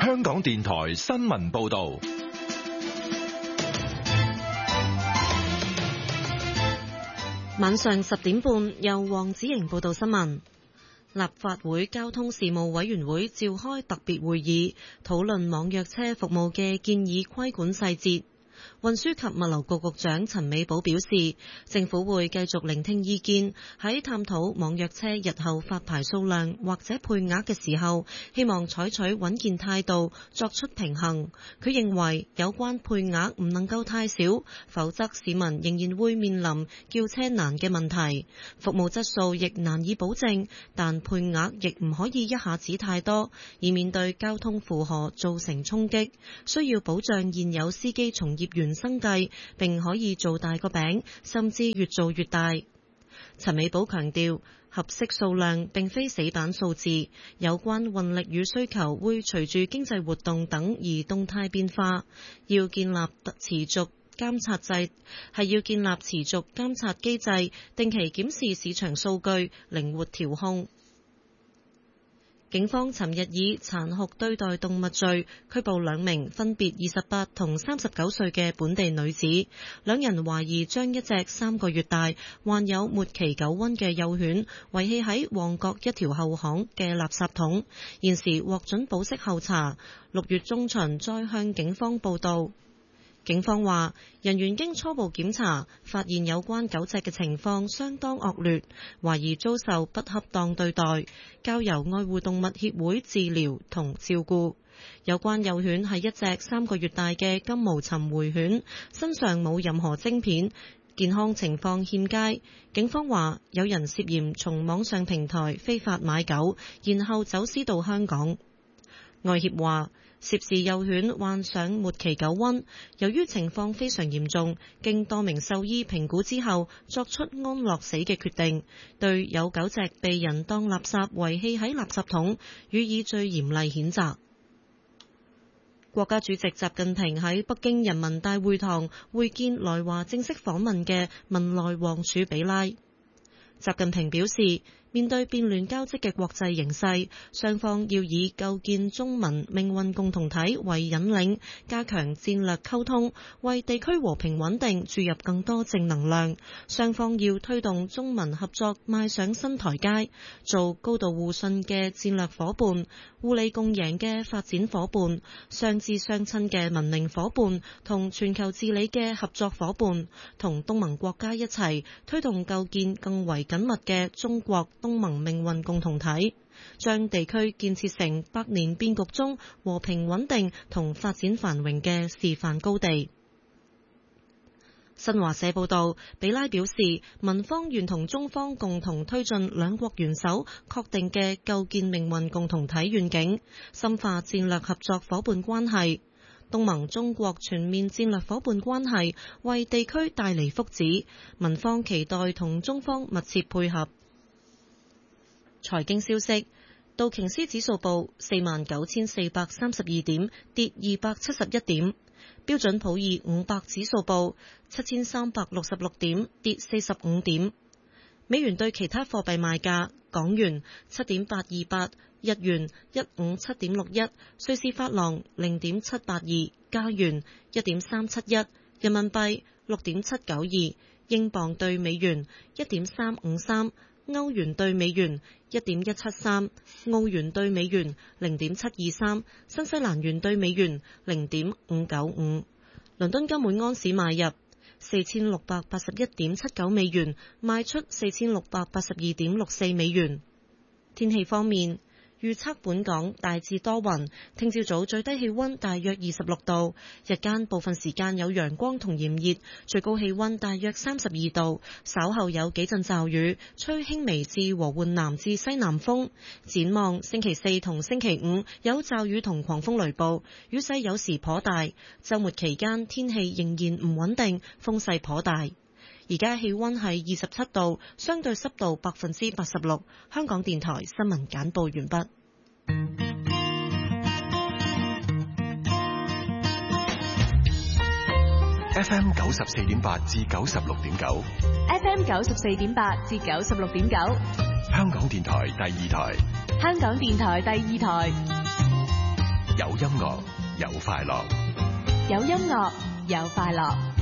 香港電台新聞報道。 晚上10點半，由黃子瑩報道新聞。立法會交通事務委員會召開特別會議，討論網約車服務嘅建議規管細節。運輸及物流局局長陳美寶表示，政府會繼續聆聽意見，喺探討網約車日後發牌數量或者配額嘅時候，希望採取穩健態度，作出平衡。佢認為有關配額唔能夠太少，否則市民仍然會面臨叫車難嘅問題，服務質素亦難以保證，但配額亦唔可以一下子太多，以免對交通負荷造成衝擊。需要保障現有司機從業員生計，並可以做大個餅，甚至越做越大。陳美寶強調，合適數量並非死板數字，有關運力與需求會隨住經濟活動等而動態變化，要建立持續監察機制，定期檢視市場數據，靈活調控。警方尋日以殘酷對待動物罪拘捕2名分別28同39歲嘅本地女子，兩人懷疑將一隻3個月大、患有末期狗瘟嘅幼犬遺棄喺旺角一條後巷嘅垃圾桶，現時獲准保釋候查，6月中旬再向警方報到。警方話，人員經初步檢查，發現有關狗隻嘅情況相當惡劣，懷疑遭受不恰當對待，交由愛護動物協會治療同照顧。有關幼犬係一隻3個月大嘅金毛尋回犬，身上冇任何晶片，健康情況欠佳。警方話，有人涉嫌從網上平台非法買狗，然後走私到香港。愛協話，涉事幼犬患上末期狗瘟，由於情況非常嚴重，經多名獸醫評估之後，作出安樂死嘅決定，對有狗隻被人當垃圾遺棄喺垃圾桶，予以最嚴厲譴責。國家主席習近平喺北京人民大會堂會見來華正式訪問嘅文萊王儲比拉。習近平表示，面對變亂交織嘅國際形勢，雙方要以構建中文命運共同體為引領，加強戰略溝通，為地區和平穩定注入更多正能量。雙方要推動中文合作邁上新台階，做高度互信嘅戰略夥伴，互利共贏嘅發展夥伴，相知相親嘅文明夥伴，同全球治理嘅合作夥伴，同東盟國家一齊推動構建更為緊密嘅中國東盟命運共同體，將地區建設成百年變局中和平穩定同發展繁榮嘅示範高地。新華社報道，比拉表示，民方願同中方共同推進兩國元首確定嘅構建命運共同體願景，深化戰略合作夥伴關係。東盟中國全面戰略夥伴關係為地區帶嚟福祉，民方期待同中方密切配合。財經消息，道瓊斯指數報49,432點，跌271點；標準普爾500指數報7,366點，跌45點。美元對其他貨幣賣價：港元7.828，日元157.61，瑞士法郎0.782，加元1.371，人民幣6.792，英鎊對美元1.353。歐元對美元1.173，澳元對美元0.723，新西蘭元對美元0.595。倫敦金每安士買入4681.79美元，賣出4682.64美元。天氣方面，預測本港大致多雲，聽朝早最低氣溫大約26度，日間部分時間有陽光同炎熱，最高氣溫大約32度，稍後有幾陣驟雨，吹輕微至和緩南至西南風。展望星期4同星期5有驟雨同狂風雷暴，雨勢有時頗大，週末期間天氣仍然唔穩定，風勢頗大。而家氣溫係27度，相對濕度86%。香港電台新聞簡報完畢。 FM 94.8至96.9 ，FM 94.8至96.9， 香港電台第二台， 香港電台第二台。 有音樂，有快樂。 有音樂，有快樂。